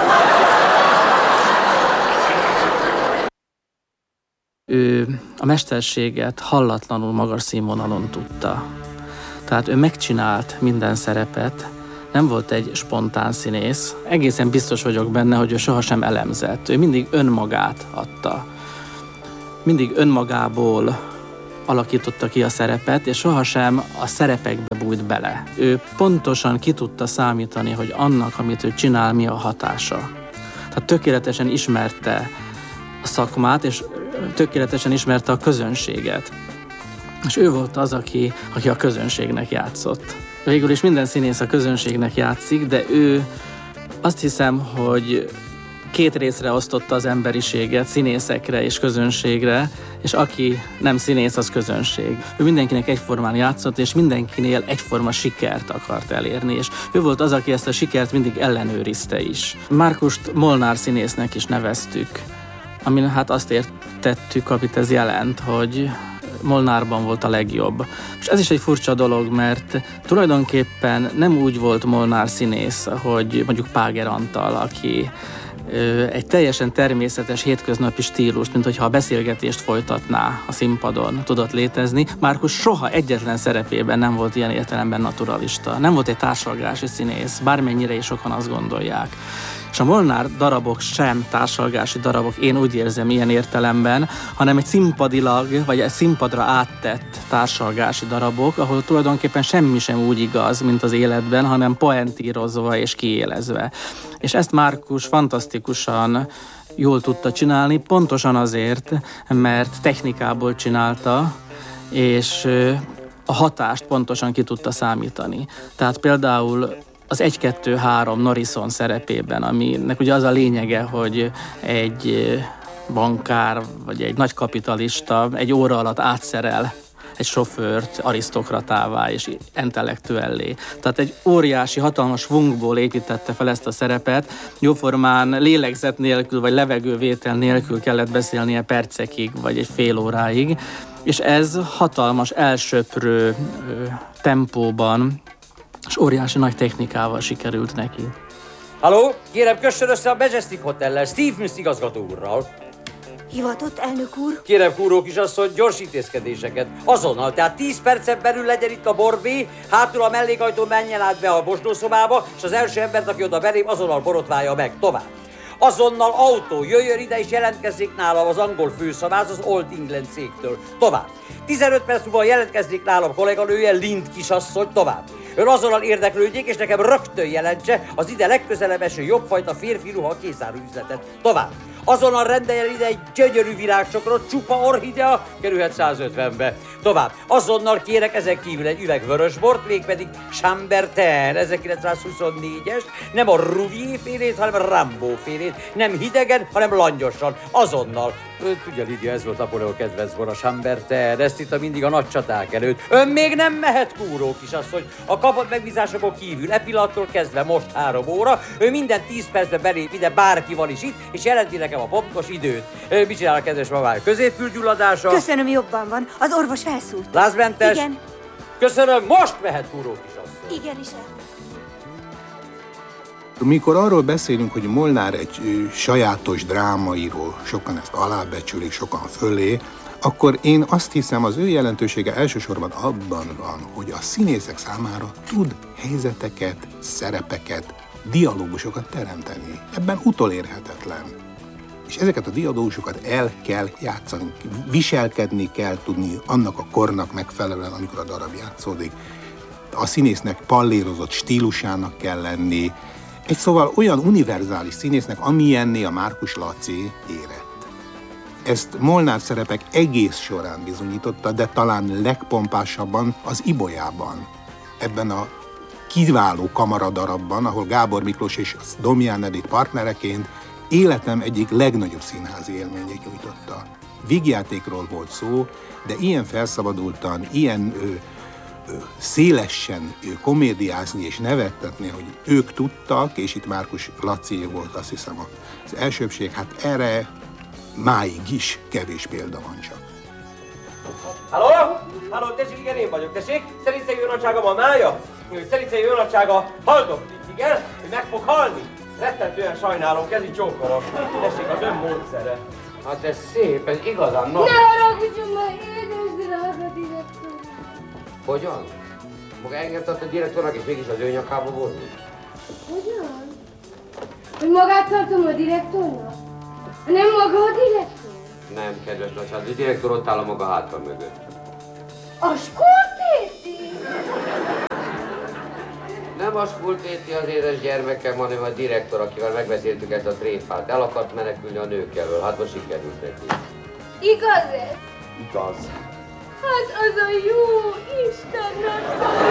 Ő a mesterséget hallatlanul magas színvonalon tudta. Tehát ő megcsinált minden szerepet, nem volt egy spontán színész. Egészen biztos vagyok benne, hogy ő sohasem elemzett. Ő mindig önmagát adta. Mindig önmagából alakította ki a szerepet, és sohasem a szerepekbe bújt bele. Ő pontosan ki tudta számítani, hogy annak, amit ő csinál, mi a hatása. Tehát tökéletesen ismerte a szakmát, és tökéletesen ismerte a közönséget. És ő volt az, aki, aki a közönségnek játszott. Végül is minden színész a közönségnek játszik, de ő azt hiszem, hogy két részre osztotta az emberiséget, színészekre és közönségre, és aki nem színész, az közönség. Ő mindenkinek egyformán játszott, és mindenkinél egyforma sikert akart elérni, és ő volt az, aki ezt a sikert mindig ellenőrizte is. Márkust Molnár színésznek is neveztük, amin hát azt értettük, amit ez jelent, hogy Molnárban volt a legjobb. És ez is egy furcsa dolog, mert tulajdonképpen nem úgy volt Molnár színész, hogy mondjuk Páger Antal, aki egy teljesen természetes, hétköznapi stílus, mint hogyha a beszélgetést folytatná a színpadon, tudott létezni. Márkus soha egyetlen szerepében nem volt ilyen értelemben naturalista. Nem volt egy társalgási színész, bármennyire is sokan azt gondolják. És a Molnár darabok sem társalgási darabok, én úgy érzem ilyen értelemben, hanem egy színpadilag, vagy egy színpadra áttett társalgási darabok, ahol tulajdonképpen semmi sem úgy igaz, mint az életben, hanem poentírozva és kiélezve. És ezt Márkus fantasztikusan jól tudta csinálni, pontosan azért, mert technikából csinálta, és a hatást pontosan ki tudta számítani. Tehát például az egy kettő három Norrison szerepében, aminek ugye az a lényege, hogy egy bankár vagy egy nagy kapitalista egy óra alatt átszerel egy sofőrt arisztokratává és intellektuellé. Tehát egy óriási, hatalmas svungból építette fel ezt a szerepet, jóformán lélegzet nélkül vagy levegővétel nélkül kellett beszélnie percekig vagy egy fél óráig, és ez hatalmas, elsöprő tempóban és óriási nagy technikával sikerült neki. Halló, kérem, kössön össze a Majestic Hotellel, Stevens igazgató úrral. Hivatott, elnök úr? Kérem, kúró kisasszony, gyors intézkedéseket. Azonnal, tehát tíz percen belül legyen itt a borbé, hátul a mellékajtón menjen át be a mosdószobába, és az első embert, aki oda belép, azonnal borotválja meg. Tovább. Azonnal autó, jöjjön ide és jelentkezzék nálam az angol főszavász az Old England cégtől. Tovább. tizenöt perc múlva jelentkezzék nálam kolléganője, Lind kisasszony. Tovább. Ön azonnal érdeklődjék, és nekem rögtön jelentse az ide legközelebb eső jobbfajta férfi ruha készáruüzletet. Tovább. Azonnal rendeljen ide egy gyönyörű virágcsokrot, csupa orchidea, kerülhet százötvenbe. Tovább. Azonnal kérek ezen kívül egy üveg vörösbort, mégpedig Chambertin ezerkilencszázhuszonnégyes, nem a Rouvier félét, hanem a Rambo félét, nem hidegen, hanem langyosan. Azonnal. Tudja, Lidia, ez volt Napóleon kedvenc bor, a Chambertin, ezt itt a mindig a nagy csaták előtt. Ön még nem mehet, kúró kisasszony. A kapott megbízásokon kívül, e pillanattól kezdve most három óra, ő minden tíz percben belép ide, bárki van is itt, és jelenti nekem a pontos időt. Mit csinál a kedves mamája? Középfülgyulladása? Köszönöm, jobban van. Az orvos felszúrt. Lázmentes? Igen. Köszönöm, most mehet, kúró kisasszony. Igen is. Mikor arról beszélünk, hogy Molnár egy ö, sajátos drámaíró, sokan ezt alábecsülik, sokan fölé, akkor én azt hiszem, az ő jelentősége elsősorban abban van, hogy a színészek számára tud helyzeteket, szerepeket, dialógusokat teremteni. Ebben utolérhetetlen. És ezeket a dialógusokat el kell játszani, viselkedni kell tudni annak a kornak megfelelően, amikor a darab játszódik. A színésznek pallérozott stílusának kell lenni, egy szóval olyan univerzális színésznek, amilyenné a Márkus Laci érett. Ezt Molnár szerepek egész során bizonyította, de talán legpompásabban az Ibolyában. Ebben a kiváló kamaradarabban, ahol Gábor Miklós és Domján Edith partnereként életem egyik legnagyobb színházi élményét nyújtotta. Vígjátékról volt szó, de ilyen felszabadultan, ilyen ö, ö, szélesen ö, komédiázni és nevettetni, hogy ők tudtak, és itt Márkus Laci volt, azt hiszem, az elsőbbség, hát erre máig is kevés példa van csak. Halló? Halló, tessék, igen, én vagyok, tessék? Szerintség ő nagysága ma mája? Szerintség ő nagysága haldoklik, igen? Hogy meg fog halni? Rettentően sajnálom, kezi csókolom. Tessék, az ön módszere. Hát ez szép, ez igazán nagy. Ne haragudjon már, édes drága direktor! Hogyan? Maga engedett a direktornak, és mégis az ő nyakába volni? Hogyan? Hogy magát tartom a direktornak? Nem maga a direktor? Nem, kedves nagyház, a direktor ott áll a maga hátra mögött. A skoltéti? Nem a skultéti az édes gyermekem, hanem a direktor, akivel megbeszéltük ezt a tréfát. El akart menekülni a nők elől, hát most sikerült neki. Igaz ez? Igaz. Hát az a jó Istennek!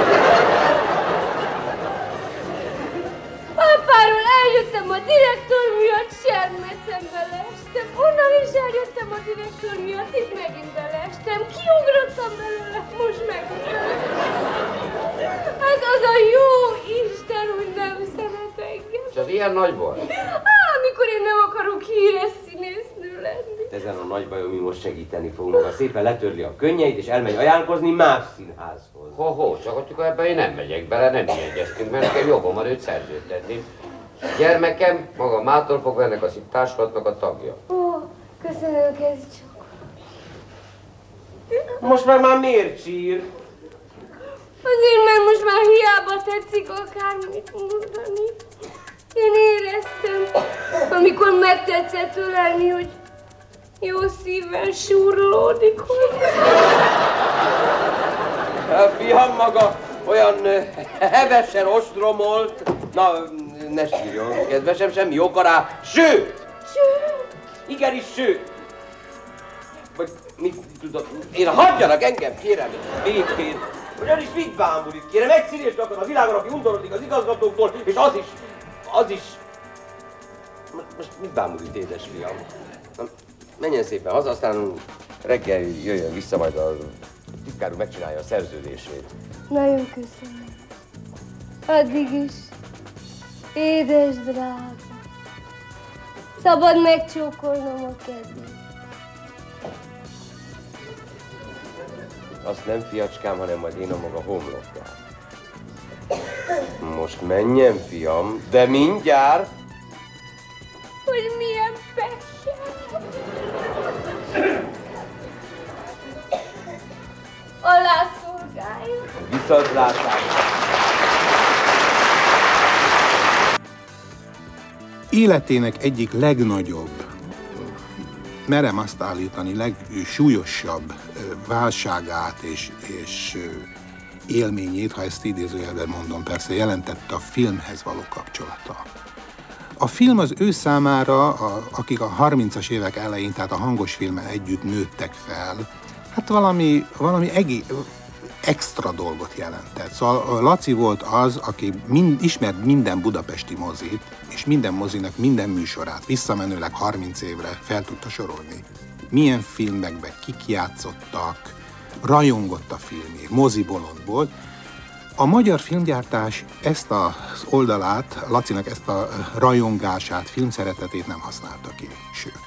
Apáról eljöttem a direktor miatt, Sermecembe leestem. Onnan is eljöttem a direktor miatt, itt megint beleestem. Kiugrottam belőle, most megint. Hát az a jó Isten, hogy nem szeret engem. És az ilyen nagy volt? Á, amikor én nem akarok híres színésznő lenni. Ezen a nagy bajon mi most segíteni fogunk. Ha szépen letörli a könnyeit, és elmegy ajánlkozni más színházhoz. Ho-ho, csak hogy ebben én nem megyek bele, nem jegyeztünk, mert nekem jogom van őt szerződtetni. Gyermekem, maga mától fogva ennek a szép társulatnak a tagja. Ó, köszönöm, kezdj. Most már már miért sír? Azért, mert most már hiába tetszik akármit mondani. Én éreztem, amikor megtetszett ölelni, hogy jó szívvel súrlódik hozzá. A fiam maga olyan hevesen ostromolt. Na, ne sírjon, kedvesem, semmi oka rá. Sőt! Sőt? Igenis, sőt! Vagy mit tudod, én hagyjanak engem, kérem, békén. Ugyanis mit bámulít, kérem, egy színést akar a világon, aki undorodik az igazgatóktól, és az is, az is... Most mit bámulít, édesfiam? Menjen szépen haza, aztán reggel jöjjön vissza, majd a titkár úr megcsinálja a szerződését. Nagyon köszönöm. Addig is, édes drága, szabad megcsókolnom a kezét. Azt nem, fiacskám, hanem majd én a maga homlokját. Most menjen, fiam, de mindjárt. Hogy milyen pekkel. Alá szolgáljuk. Viszontlátásra. Életének egyik legnagyobb, merem azt állítani, legsúlyosabb válságát és, és élményét, ha ezt idézőjelben mondom, persze jelentette a filmhez való kapcsolata. A film az ő számára, a, akik a harmincas évek elején, tehát a hangos filmen együtt nőttek fel, hát valami, valami egész, extra dolgot jelentett. Szóval Laci volt az, aki mind, ismert minden budapesti mozit, és minden mozinak minden műsorát visszamenőleg harminc évre fel tudta sorolni. Milyen filmekben kik játszottak, rajongott a filmért, mozibolond volt. A magyar filmgyártás ezt az oldalát, Lacinak ezt a rajongását, filmszeretetét nem használta ki, sőt.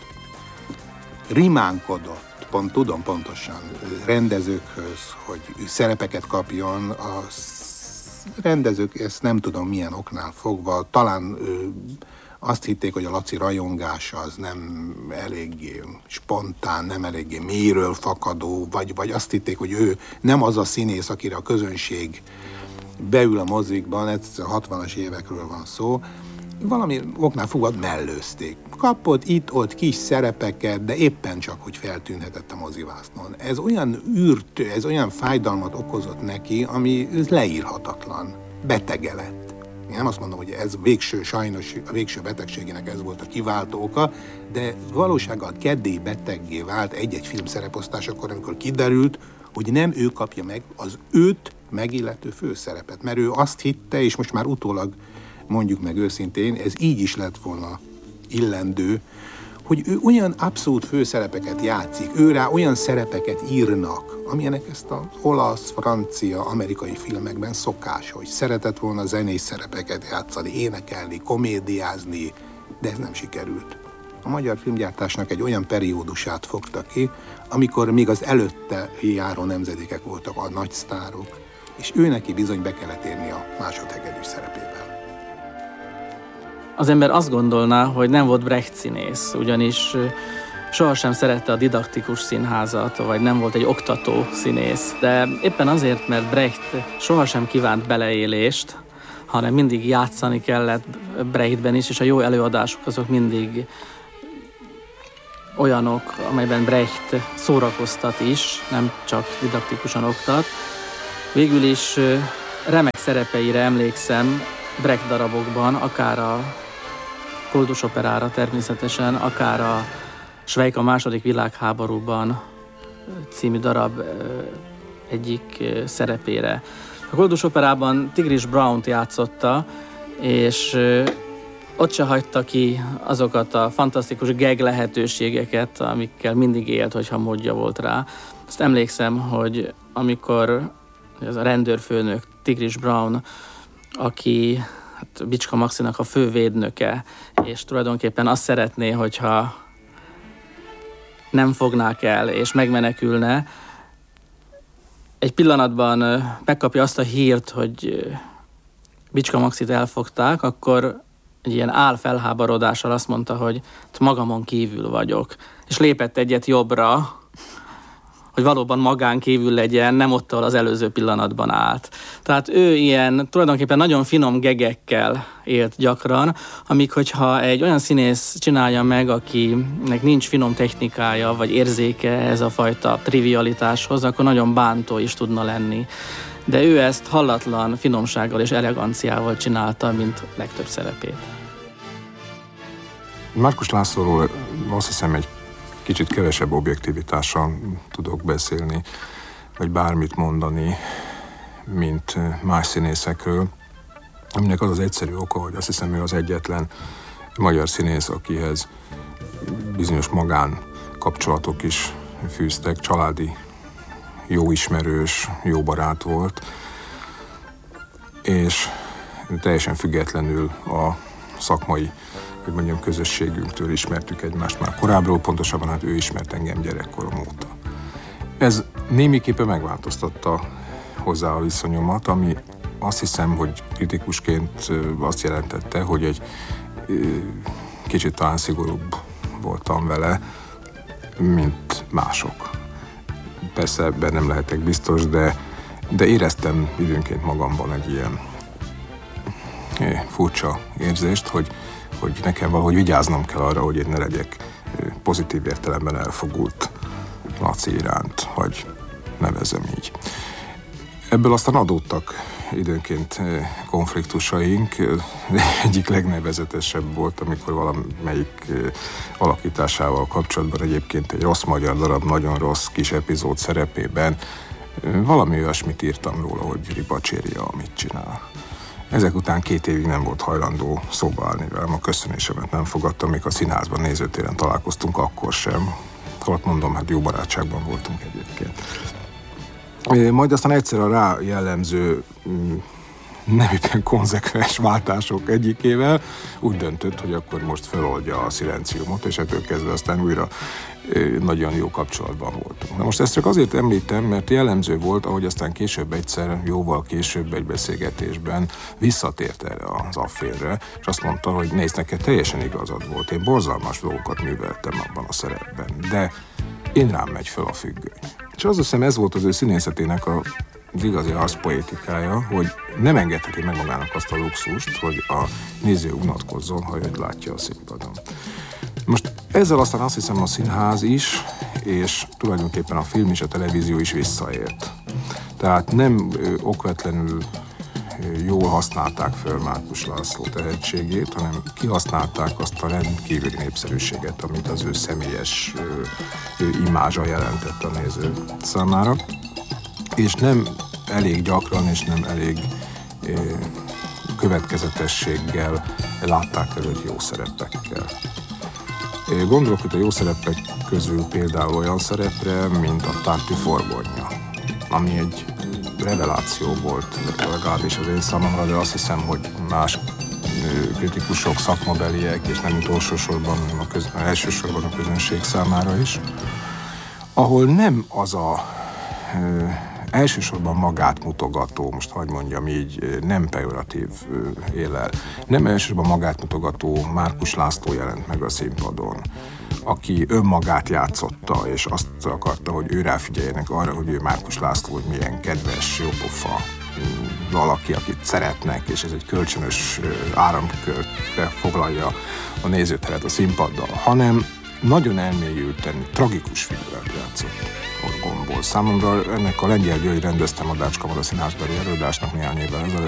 Rimánkodott, pont tudom pontosan, rendezőkhöz, hogy szerepeket kapjon, a rendezők ezt nem tudom milyen oknál fogva, talán ö, azt hitték, hogy a Laci rajongása az nem eléggé spontán, nem eléggé mélyről fakadó, vagy, vagy azt hitték, hogy ő nem az a színész, akire a közönség beül a mozikban, ez a hatvanas évekről van szó, valami oknál fogva mellőzték. Kapott itt-ott kis szerepeket, de éppen csak, hogy feltűnhetett a mozivásznon. Ez olyan űrt, ez olyan fájdalmat okozott neki, ami leírhatatlan. Betege lett. Én nem azt mondom, hogy ez végső, sajnos a végső betegségének ez volt a kiváltó oka, de valósággal kedély beteggé vált egy-egy film szereposztásakor, amikor kiderült, hogy nem ő kapja meg az őt megillető főszerepet, mert ő azt hitte, és most már utólag mondjuk meg őszintén, ez így is lett volna illendő, hogy ő olyan abszolút főszerepeket játszik, ő rá olyan szerepeket írnak, amilyenek ezt az olasz, francia, amerikai filmekben szokás, hogy szeretett volna zenés szerepeket játszani, énekelni, komédiázni, de ez nem sikerült. A magyar filmgyártásnak egy olyan periódusát fogta ki, amikor még az előtte járó nemzedékek voltak a nagy sztárok, és ő neki bizony be kellett érni a másodhegedűs szerepével. Az ember azt gondolná, hogy nem volt Brecht színész, ugyanis sohasem szerette a didaktikus színházat, vagy nem volt egy oktató színész. De éppen azért, mert Brecht sohasem kívánt beleélést, hanem mindig játszani kellett Brechtben is, és a jó előadások azok mindig olyanok, amelyben Brecht szórakoztat is, nem csak didaktikusan oktat. Végül is remek szerepeire emlékszem Brecht darabokban, akár a Koldus operára természetesen, akár a Svejk a második világháborúban című darab egyik szerepére. A Koldus operában Tigris Brownt játszotta, és ott se hagyta ki azokat a fantasztikus gag lehetőségeket, amikkel mindig élt, hogyha módja volt rá. Azt emlékszem, hogy amikor ez a rendőrfőnök Tigris Brown, aki hát Bicska Maxinak a fő védnöke, és tulajdonképpen azt szeretné, hogyha nem fognák el, és megmenekülne, egy pillanatban megkapja azt a hírt, hogy Bicska Maxit elfogták, akkor egy ilyen álfelháborodással azt mondta, hogy magamon kívül vagyok. És lépett egyet jobbra, hogy valóban magán kívül legyen, nem ott, ahol az előző pillanatban állt. Tehát ő ilyen tulajdonképpen nagyon finom gegekkel élt gyakran, amíg hogyha egy olyan színész csinálja meg, akinek nincs finom technikája, vagy érzéke ez a fajta trivialitáshoz, akkor nagyon bántó is tudna lenni. De ő ezt hallatlan finomsággal és eleganciával csinálta, mint legtöbb szerepét. Márkus Lászlóról azt hiszem egy kicsit kevesebb objektivitással tudok beszélni, vagy bármit mondani, mint más színészekről, aminek az az egyszerű oka, hogy azt hiszem ő az egyetlen magyar színész, akihez bizonyos magán kapcsolatok is fűztek, családi jó ismerős, jó barát volt, és teljesen függetlenül a szakmai, hogy mondjam, közösségünktől ismertük egymást már korábbról, pontosabban hát ő ismert engem gyerekkorom óta. Ez némiképpen megváltoztatta hozzá a viszonyomat, ami azt hiszem, hogy kritikusként azt jelentette, hogy egy kicsit talán szigorúbb voltam vele, mint mások. Persze ebben nem lehetek biztos, de, de éreztem időnként magamban egy ilyen furcsa érzést, hogy, hogy nekem valahogy vigyáznom kell arra, hogy én ne legyek pozitív értelemben elfogult Laci iránt, vagy nevezem így. Ebből aztán adódtak időnként konfliktusaink. Egyik legnevezetesebb volt, amikor valamelyik alakításával kapcsolatban egyébként egy rossz magyar darab, nagyon rossz kis epizód szerepében valami olyasmit írtam róla, hogy ripacséria, amit csinál. Ezek után két évig nem volt hajlandó szóba állni velem, a köszönésemet nem fogadtam, még a színházban nézőtéren találkoztunk, akkor sem. Ott mondom, hát jó barátságban voltunk egyébként. Majd aztán egyszer a rá jellemző nem éppen konzekvens váltások egyikével úgy döntött, hogy akkor most feloldja a szilenciumot, és ettől kezdve aztán újra nagyon jó kapcsolatban voltunk. Na most ezt csak azért említem, mert jellemző volt, ahogy aztán később egyszer, jóval később egy beszélgetésben visszatért erre az afférre, és azt mondta, hogy nézd, neked teljesen igazad volt, én borzalmas dolgokat műveltem abban a szerepben, de én rám megy fel a függöny. És azt hiszem, ez volt az ő színészetének a az igazi arszpoétikája, hogy nem engedheti meg magának azt a luxust, hogy a néző unatkozzon, ha őt látja a színpadon. Most ezzel aztán azt hiszem a színház is, és tulajdonképpen a film és a televízió is visszaért. Tehát nem ö, okvetlenül ö, jól használták fel Márkus László tehetségét, hanem kihasználták azt a rendkívüli népszerűséget, amit az ő személyes ö, ö, imázsa jelentett a néző számára. És nem elég gyakran, és nem elég eh, következetességgel látták el őt jó szerepekkel. Eh, gondolok itt a jó szerepek közül például olyan szerepre, mint a Tárti Forgonyja, ami egy reveláció volt, legalábbis az én számomra, de azt hiszem, hogy más kritikusok, szakmabeliek, és nem utolsó sorban, hanem a köz, elsősorban a közönség számára is, ahol nem az a eh, elsősorban magát mutogató, most hadd mondjam így, nem pejoratív éllel, nem elsősorban magát mutogató Márkus László jelent meg a színpadon, aki önmagát játszotta, és azt akarta, hogy ő ráfigyeljenek arra, hogy ő Márkus László, hogy milyen kedves, jópofa valaki, akit szeretnek, és ez egy kölcsönös áramkörbe foglalja a nézőteret a színpaddal, hanem nagyon elmélyülten, tragikus figurát játszott Orgonból. Számomra ennek a Lengyel György rendezte a Dács Kamara színházbeli előadásnak néhány évvel ezelőtt